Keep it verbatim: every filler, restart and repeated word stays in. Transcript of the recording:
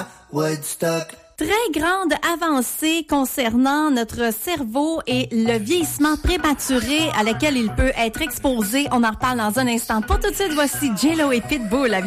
à Woodstock. Très grande avancée concernant notre cerveau et le vieillissement prématuré à laquelle il peut être exposé. On en reparle dans un instant. Pour tout de suite, voici J-Lo et Pitbull.